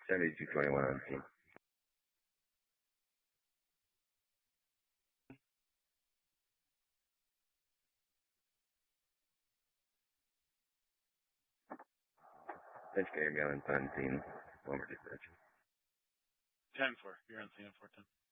7221 on team. Pitch Gary Allen, 10 team. 1 more dispatch. 10-4. You're on CM 410.